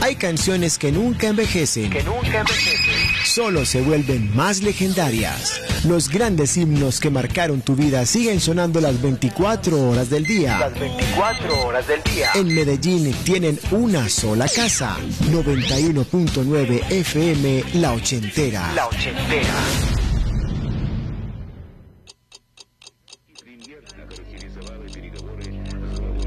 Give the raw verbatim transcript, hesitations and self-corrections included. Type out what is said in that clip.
Hay canciones que nunca envejecen, que nunca envejecen, solo se vuelven más legendarias. Los grandes himnos que marcaron tu vida siguen sonando las veinticuatro horas del día. Las veinticuatro horas del día. En Medellín tienen una sola casa. noventa y uno punto nueve F M La Ochentera. La Ochentera.